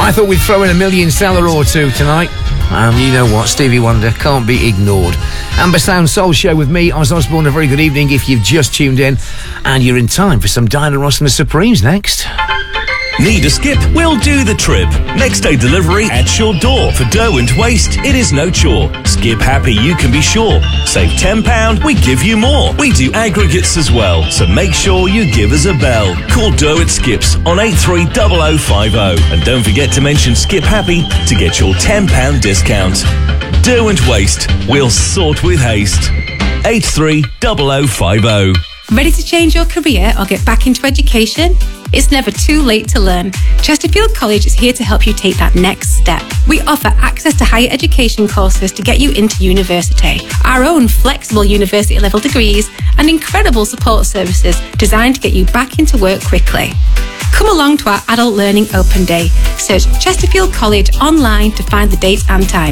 I thought we'd throw in a million seller or two tonight. You know what, Stevie Wonder can't be ignored. Amber Sound Soul Show with me, Oz Osborne. A very good evening if you've just tuned in, and you're in time for some Diana Ross and the Supremes next. Need a skip? We'll do the trip. Next day delivery at your door. For dough and waste, it is no chore. Skip happy, you can be sure. Save £10, we give you more. We do aggregates as well, so make sure you give us a bell. Call Dough at Skips on 830050. And don't forget to mention Skip Happy to get your £10 discount. Dough and waste, we'll sort with haste. 830050. Ready to change your career or get back into education? It's never too late to learn. Chesterfield College is here to help you take that next step. We offer access to higher education courses to get you into university, our own flexible university level degrees, and incredible support services designed to get you back into work quickly. Come along to our Adult Learning Open Day. Search Chesterfield College online to find the dates and times.